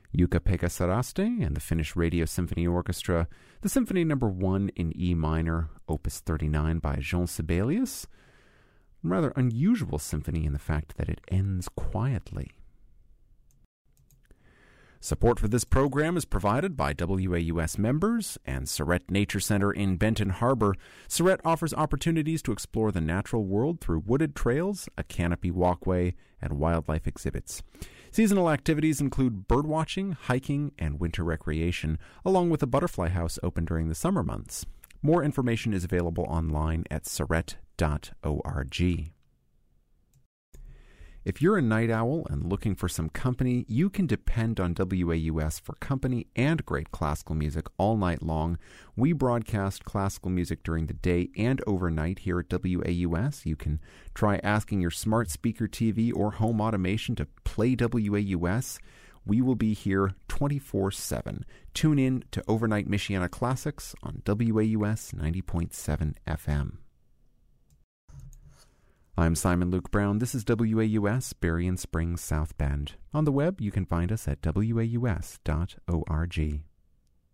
Jukka-Pekka Saraste and the Finnish Radio Symphony Orchestra, the Symphony No. 1 in E minor, Opus 39 by Jean Sibelius. A rather unusual symphony in the fact that it ends quietly. Support for this program is provided by WAUS members and Surrett Nature Center in Benton Harbor. Surrett offers opportunities to explore the natural world through wooded trails, a canopy walkway, and wildlife exhibits. Seasonal activities include birdwatching, hiking, and winter recreation, along with a butterfly house open during the summer months. More information is available online at surrett.org. If you're a night owl and looking for some company, you can depend on WAUS for company and great classical music all night long. We broadcast classical music during the day and overnight here at WAUS. You can try asking your smart speaker TV or home automation to play WAUS. We will be here 24/7. Tune in to Overnight Michiana Classics on WAUS 90.7 FM. I'm Simon Luke Brown. This is WAUS, Berrien Springs, South Bend. On the web, you can find us at waus.org.